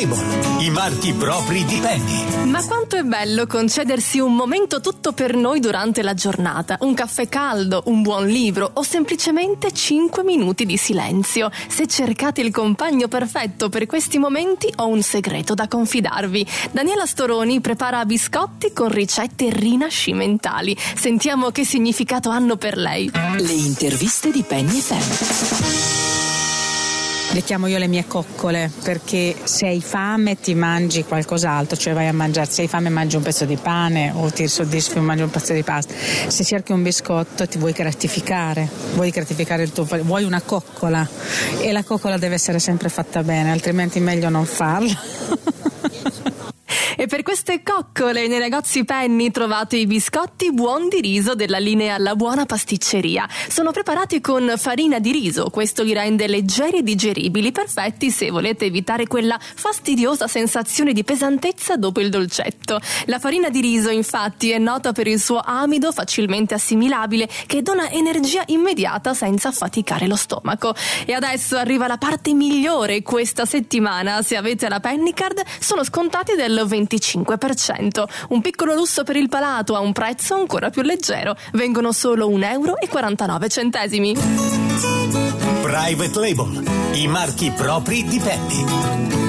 Label, i marchi propri di Penny. Ma quanto è bello concedersi un momento tutto per noi durante la giornata, un caffè caldo, un buon libro o semplicemente 5 minuti di silenzio. Se cercate il compagno perfetto per questi momenti, ho un segreto da confidarvi. Daniela Storoni prepara biscotti con ricette rinascimentali. Sentiamo che significato hanno per lei. Le interviste di Penny FM. Le chiamo io le mie coccole, perché se hai fame ti mangi qualcos'altro, cioè vai a mangiare, se hai fame mangi un pezzo di pane o ti soddisfi e mangi un pezzo di pasta. Se cerchi un biscotto ti vuoi gratificare il tuo, vuoi una coccola, e la coccola deve essere sempre fatta bene, altrimenti meglio non farla. E per queste coccole nei negozi Penny trovate i biscotti buon di riso della linea La Buona Pasticceria. Sono preparati con farina di riso, questo li rende leggeri e digeribili, perfetti se volete evitare quella fastidiosa sensazione di pesantezza dopo il dolcetto. La farina di riso infatti è nota per il suo amido facilmente assimilabile che dona energia immediata senza affaticare lo stomaco. E adesso arriva la parte migliore questa settimana: se avete la Penny Card sono scontati del 25%. Un piccolo lusso per il palato a un prezzo ancora più leggero. Vengono solo €1,49. Private Label, i marchi propri di Penny.